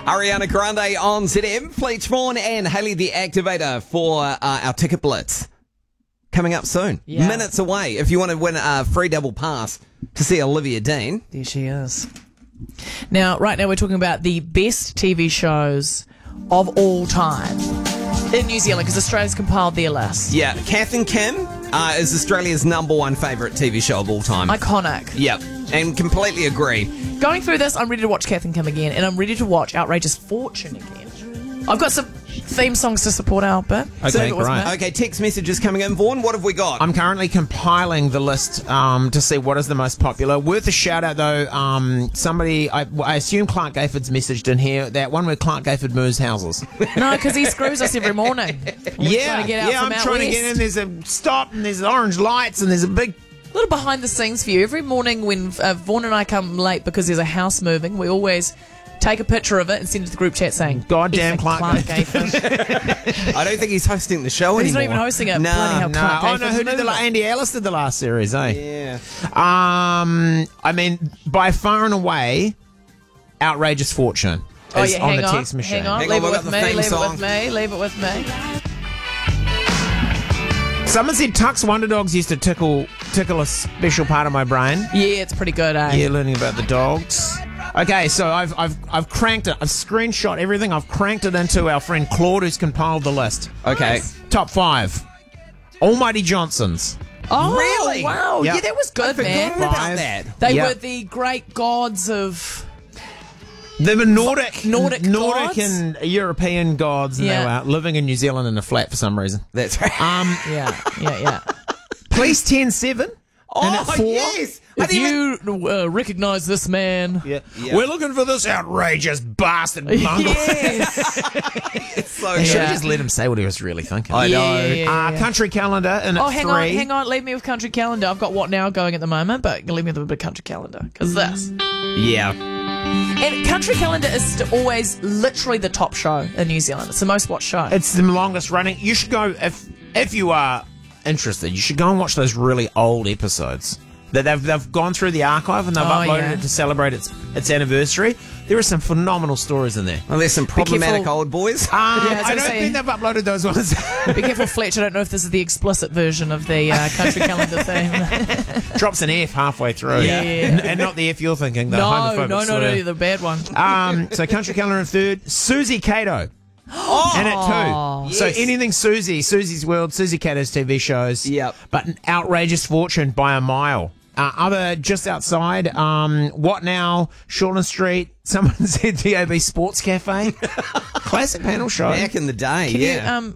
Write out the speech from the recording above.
Ariana Grande on ZM, Fleet Vaughan and Hayley the Activator for our Ticket Blitz. Coming up soon. Yeah. Minutes away if you want to win a free double pass to see Olivia Dean. There she is. Now, right now we're talking about the best TV shows of all time in New Zealand, because Australia's compiled their list. Yeah, Kath and Kim is Australia's number one favourite TV show of all time. Iconic. Yep, and completely agree. Going through this, I'm ready to watch Kath and Kim again, and I'm ready to watch Outrageous Fortune again. I've got some theme songs to support our bit. Okay, right. Okay, text messages coming in. Vaughan, what have we got? I'm currently compiling the list to see what is the most popular. Worth a shout out though, somebody, I assume Clark Gayford's messaged in here, that one where Clark Gayford moves houses. No, because he screws us every morning. Yeah, I'm trying to get in. There's a stop and there's orange lights and there's a big... Little behind the scenes for you. Every morning when Vaughan and I come late because there's a house moving, we always take a picture of it and send it to the group chat saying, "Goddamn Clark Gayford." I don't think he's hosting the show anymore. He's not even hosting it. Bloody hell, Clark Oh no, Gayford's who did Andy Ellis did the last series, eh? Yeah. I mean, by far and away, Outrageous Fortune is on the text machine. Hang on, Hang leave on, it we've got with the me, theme leave it song. with me, leave it with me. Someone said Tuck's Wonder Dogs used to tickle a special part of my brain. Yeah, it's pretty good, eh? Yeah, learning about the dogs. Okay, so I've cranked it. I've screenshot everything. I've cranked it into our friend Claude, who's compiled the list. Okay. Top 5. Almighty Johnsons. Oh, Really? wow. Yep. Yeah, that was good, man. Forgotten about Five. that. They Yep. were the great gods of... They were Nordic gods? and European gods, and Yeah. they were living in New Zealand in a flat for some reason. That's right. Yeah. Police 10-7. And at 4. yes. If you recognize this man... Yeah. Yeah. We're looking for this outrageous bastard mongrel. Yes. It's so They should have Yeah. just let him say what he was really thinking. I know. Yeah. Country Calendar and at 3. hang on. Leave me with Country Calendar. I've got What Now going at the moment, but leave me with a bit of Country Calendar. Because this. Yeah. And Country Calendar is always literally the top show in New Zealand. It's the most watched show. It's the longest running. You should go, if you are interested, you should go and watch those really old episodes. That they've gone through the archive and they've uploaded it to celebrate its anniversary. There are some phenomenal stories in there. Well, there's some problematic careful. old boys. I I don't was think they've uploaded those ones. Be careful, Fletch. I don't know if this is the explicit version of the Country Calendar theme. Drops an F halfway through. Yeah. And not the F you're thinking, the homophobic no, slur. the bad one. So Country Calendar in 3rd, Susie Cato. And at 2. So Yes. anything Susie's World, Susie Cato's TV shows. Yep. But an Outrageous Fortune by a mile. Other just outside, What Now, Shortland Street. Someone said DAB Sports Cafe. Classic panel show. Back in the day, Can yeah. you